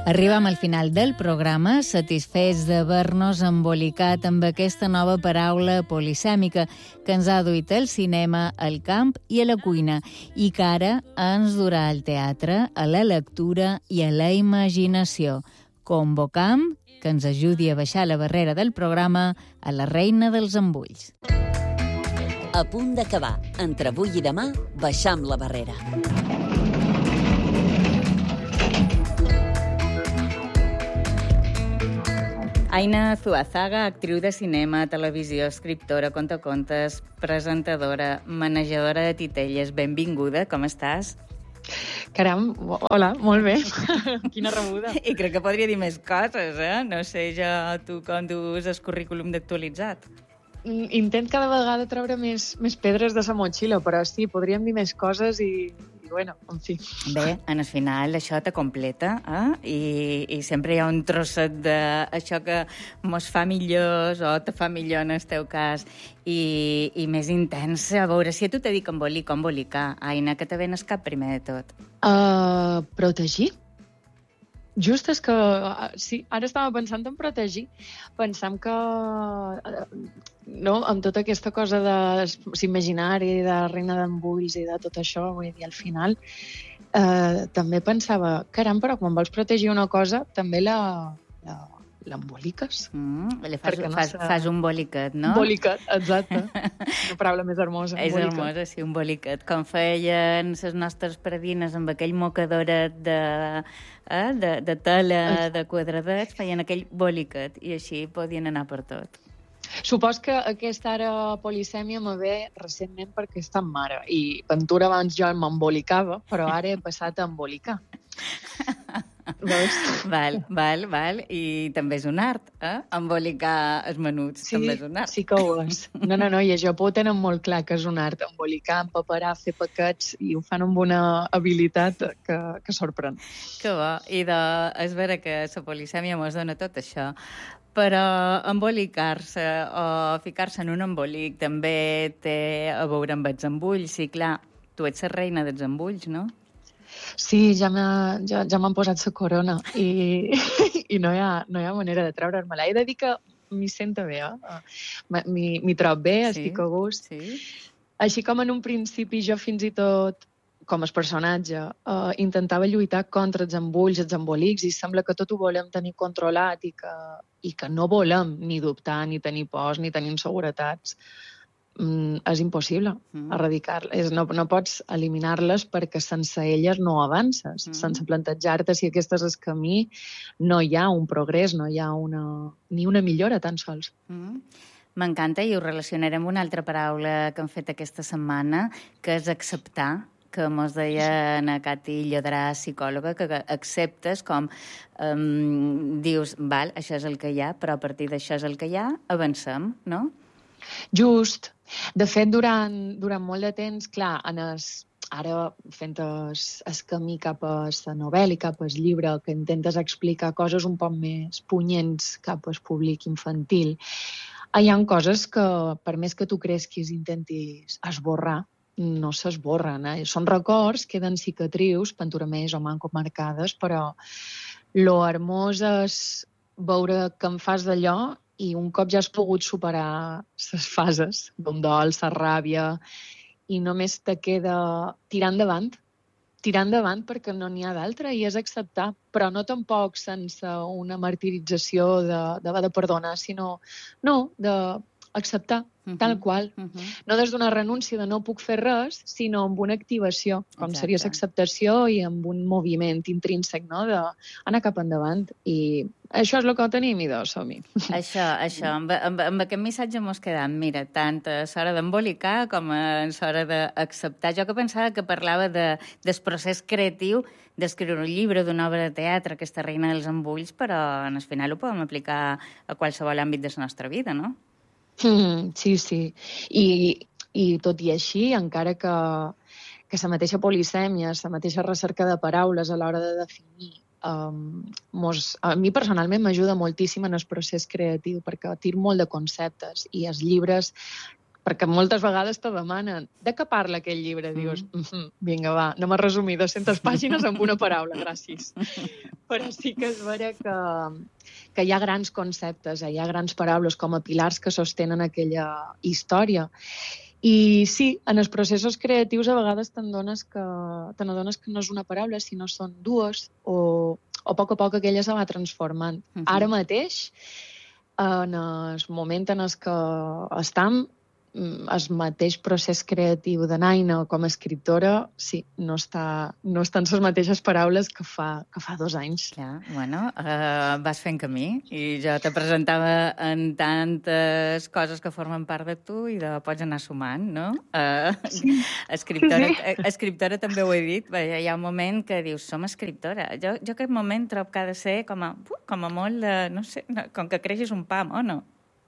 Arribam al final del programa, satisfets d'haver-nos embolicat amb aquesta nova paraula polisèmica que ens ha duit al cinema, al camp i a la cuina i que ara ens durà al teatre, a la lectura i a la imaginació. Convocam que ens ajudi a baixar la barrera del programa a la reina dels embulls. A punt d'acabar. Entre avui i demà, baixam la barrera. Aina Zuazaga, actriu de cinema, televisió, escriptora, contacontes, presentadora, manejadora de titelles. Benvinguda, com estàs? Caram, hola, molt bé. Quina rebuda. I crec que podria dir més coses, No sé ja tu com dus el currículum d'actualitzat. Intent cada vegada treure més pedres de sa motxilla, però sí, podríem dir més coses i bueno, en fi. Bé, en el final això te completa, I sempre hi ha un trosset d'això que mos fa millors o te fa millor en el teu cas i més intensa. A veure, si a tu te dic embolicar, Aina, que te ven el cap primer de tot? Protegir? Just és que, sí, ara estava pensant en protegir. Pensam que, amb tota aquesta cosa de l'imaginari, de la reina d'embulls i de tot això, vull dir, al final, també pensava, caram, però quan vols protegir una cosa, també l'emboliques. Fas un boliquet, no? Boliquet, exacte. Una paraula més hermosa. És hermosa, sí, un boliquet. Com feien les nostres predines amb aquell mocadoret de tela, de quadradets, feien aquell boliquet i així podien anar per tot. Supos que aquesta ara polisèmia me ve recentment perquè està en mare i Ventura abans jo m'embolicava, però ara he passat a embolicar. Veus? Val. I també és un art, Embolicar els menuts, sí, també és un art. Sí que ho és. No, i a Japó tenen molt clar que és un art. Embolicar, empaperar, fer paquets, i ho fan amb una habilitat que sorprèn. Que bo. I és vera que la polisèmia mos dona tot això. Però embolicar-se o ficar-se en un embolic també té a veure amb els embulls. I clar, tu ets la reina dels embulls, no? Sí, ja m'han posat la corona i no hi ha manera de treure'm-la. He de dir que m'hi sento bé, m'hi trob bé, sí, estic a gust. Sí. Així com en un principi jo fins i tot, com a personatge, intentava lluitar contra els embulls, els embolics, i sembla que tot ho volem tenir controlat i que no volem ni dubtar, ni tenir pors, ni tenir inseguretats. És impossible erradicar-les. No pots eliminar-les perquè sense elles no avances. Sense plantejar-te si aquest és el camí, no hi ha un progrés, no hi ha ni una millora tan sols. M'encanta i ho relacionarem amb una altra paraula que hem fet aquesta setmana, que és acceptar, que mos deia na Cati Llodrà, psicòloga, que acceptes com dius, val, això és el que hi ha, però a partir d'això és el que hi ha, avancem, no? Just. De fet, durant molt de temps, clar, ara fent el camí cap a la novel·la i cap al llibre, que intentes explicar coses un poc més punyents cap al públic infantil, hi ha coses que, per més que tu cresquis i intentis esborrar, no s'esborren. Són records, queden cicatrius, pinturaments o manco marcades, però lo hermós és veure que en fas d'allò i un cop ja has pogut superar les fases d'un dol, la ràbia, i només te queda tirar endavant perquè no n'hi ha d'altra i és acceptar, però no tampoc sense una martirització de perdonar, sinó d'acceptar tal qual. No des d'una renúncia de no puc fer res, sinó amb una activació, com seria l'acceptació i amb un moviment intrínsec, no?, d'anar cap endavant. I això és el que tenim i som-hi. Això. Amb aquest missatge mos quedam, mira, tant a l'hora d'embolicar com a l'hora d'acceptar. Jo que pensava que parlava del procés creatiu d'escriure un llibre, d'una obra de teatre, aquesta reina dels embulls, però al final ho podem aplicar a qualsevol àmbit de la nostra vida, no? Sí. I tot i així, encara que la mateixa polisèmia, la mateixa recerca de paraules a l'hora de definir, a mi personalment m'ajuda moltíssim en el procés creatiu, perquè tiro molt de conceptes i els llibres perquè moltes vegades te demanen de què parla aquell llibre, dius, vinga, va, anem a resumir 200 pàgines amb una paraula, gràcies. Però sí que és vera que hi ha grans conceptes, hi ha grans paraules com a pilars que sostenen aquella història. I sí, en els processos creatius a vegades te n'adones que no és una paraula, sinó són dues, o a poc aquella se va transformant. Ara mateix, en el moment en el que estem, el mateix procés creatiu de Naina com a escriptora, sí, no està en les mateixes paraules que fa 2 anys. Clar, bueno, vas fent camí i jo te presentava en tantes coses que formen part de tu i pots anar sumant, no? Sí. Escriptora també ho he dit, hi ha un moment que dius, som escriptora. Jo aquest moment trobo que ha de ser com a molt, no sé, com que creixis un pam, o no?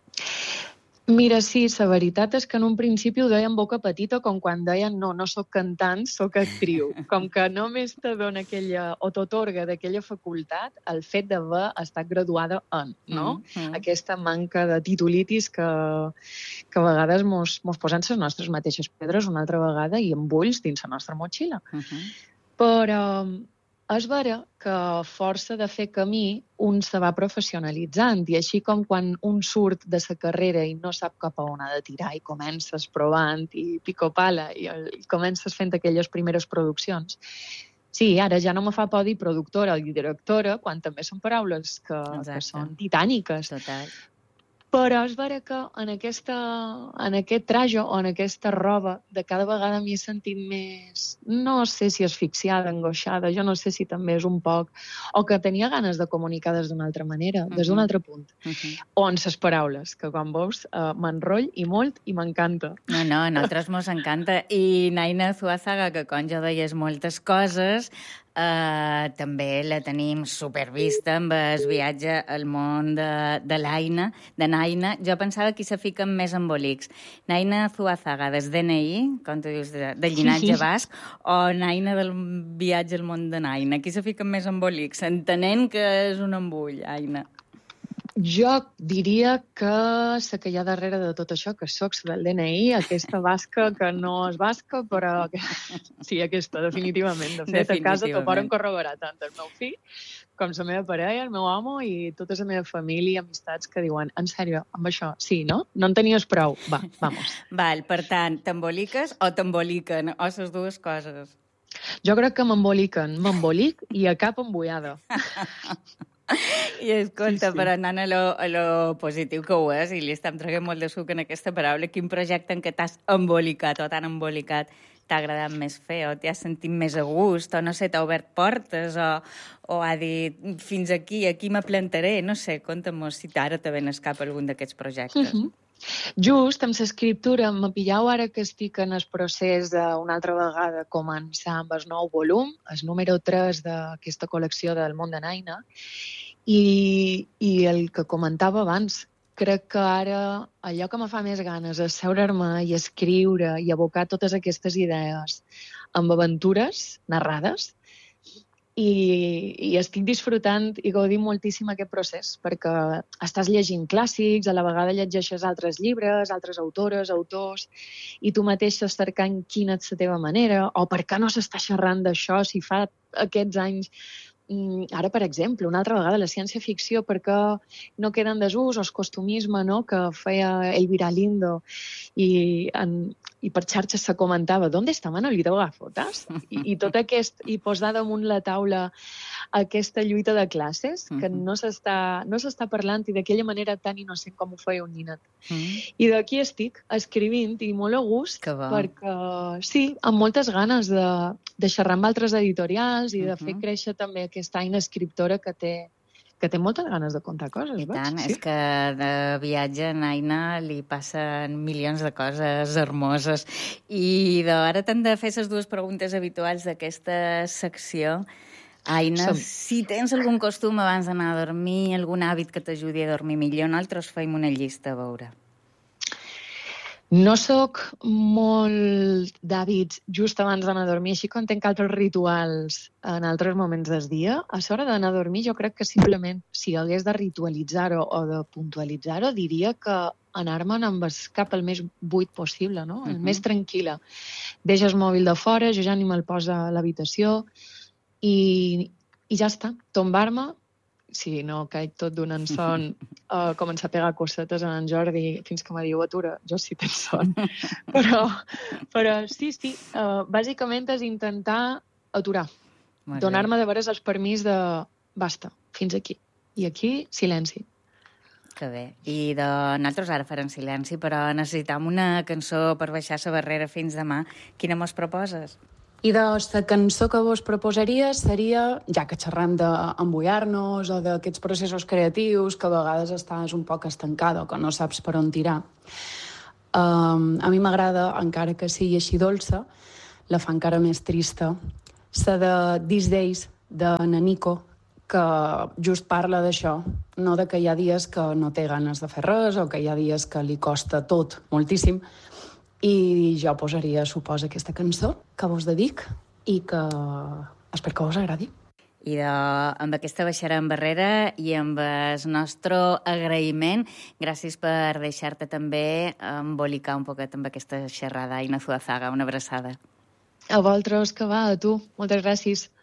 Mira, sí, la veritat és que en un principi ho deia en boca petita, com quan deien no soc cantant, soc actriu. Com que només te dona o t'atorga d'aquella facultat el fet d'haver estat graduada en, no? Aquesta manca de titulitis que a vegades mos posen les nostres mateixes pedres una altra vegada i embulls dins la nostra motxilla. Però és vera que a força de fer camí un se va professionalitzant i així com quan un surt de la carrera i no sap cap a on ha de tirar i comences provant i pico-pala i comences fent aquelles primeres produccions. Sí, ara ja no me fa por dir productora i directora quan també són paraules que són titàniques. Total. Però és vera que en aquest traje o en aquesta roba de cada vegada m'hi he sentit més, no sé si asfixiada, angoixada, jo no sé si també és un poc, o que tenia ganes de comunicar des d'una altra manera, des d'un altre punt. O en les paraules, que quan veus m'enroll i molt i m'encanta. No, a nosaltres mos encanta. I Naina Zuazaga, que com ja deies moltes coses, també la tenim supervista amb el viatge al món de Naina. Jo pensava que se fiquen més embolics. Naina Zuazaga, des DNI, com tu dius, de llinatge basc, o Naina del viatge al món de Naina. Qui se fiquen més embolics? Entenent que és un embull, Aina. Jo diria que la que hi ha darrere de tot això, que soc del DNI, aquesta basca que no és basca, però sí, aquesta, definitivament. De fet, a casa t'ho poden corroborar tant el meu fill com la meva parella, el meu home i tota la meva família i amistats que diuen, en sèrio, amb això, sí, no? No en tenies prou? Va, vamos. Val, per tant, t'emboliques o t'emboliquen, o les dues coses? Jo crec que m'embolic i a cap embullada. I escolta, però anant a lo positiu que ho és, i li estem traient molt de suc en aquesta paraula, quin projecte en què t'has embolicat o tan embolicat t'ha agradat més fer, o t'has sentit més a gust, o no sé, t'ha obert portes, o ha dit fins aquí me plantaré, no sé, conta'm si ara te ven escap algun d'aquests projectes. Just, amb l'escriptura, me pillau ara que estic en el procés d'una altra vegada començar amb el nou volum, el número 3 d'aquesta col·lecció del món de Naina, i el que comentava abans, crec que ara allò que me fa més ganes és seure-me i escriure i abocar totes aquestes idees amb aventures narrades, i estic disfrutant i gaudint moltíssim aquest procés, perquè estàs llegint clàssics, a la vegada llegeixes altres llibres, altres autores, autors, i tu mateix estàs cercant quina és la teva manera, o per què no s'està xerrant d'això si fa aquests anys. Ara, per exemple, una altra vegada la ciència-ficció, perquè no queda en desús, o el costumisme, no?, que feia Elvira Lindo, i per xarxes se comentava ¿dónde está Manolito Gafotas? I tot aquest, i posar damunt la taula aquesta lluita de classes que no s'està parlant i d'aquella manera tan innocent com ho feia un ninet. I d'aquí estic escrivint i molt a gust, perquè sí, amb moltes ganes de xerrar amb altres editorials i de fer créixer també aquesta Aina escriptora que té moltes ganes de contar coses. I tant, és que de viatge a Naina li passen milions de coses hermoses. I ara t'han de fer les dues preguntes habituals d'aquesta secció. Aina, si tens algun costum abans d'anar a dormir, algun hàbit que t'ajudi a dormir millor, nosaltres feim una llista, a veure. No sóc molt d'hàbits just abans d'anar a dormir, així com tenc altres rituals en altres moments del dia. A l'hora d'anar a dormir jo crec que simplement, si hagués de ritualitzar-ho o de puntualitzar-ho, diria que anar-me'n amb el cap el més buit possible, no? El més tranquil·la. Deixes el mòbil de fora, jo ja ni me'l posa a l'habitació i ja està. Tombar-me, si no caic tot donant son, començar a pegar cossetes en Jordi fins que me diu atura, jo sí tens son. Però sí, bàsicament és intentar aturar. Donar-me de veres el permís de basta, fins aquí. I aquí, silenci. Que bé. I nosaltres ara farem silenci, però necessitam una cançó per baixar la barrera fins demà. Quina mos proposes? I de la cançó que vos proposaria seria, ja que xerrem d'embullar-nos o d'aquests processos creatius que a vegades estàs un poc estancada o que no saps per on tirar, a mi m'agrada, encara que sigui així dolça, la fa encara més trista, la de These Days, de Nanico, que just parla d'això, no de que hi ha dies que no té ganes de fer res o que hi ha dies que li costa tot moltíssim, i jo posaria, suposa, aquesta cançó que vos dedic i que espero que us agradi. I amb aquesta baixarem barrera i amb el nostre agraïment, gràcies per deixar-te també embolicar un poquet amb aquesta xerrada. Aina Zuazaga, una abraçada. A vosaltres, que va, a tu. Moltes gràcies.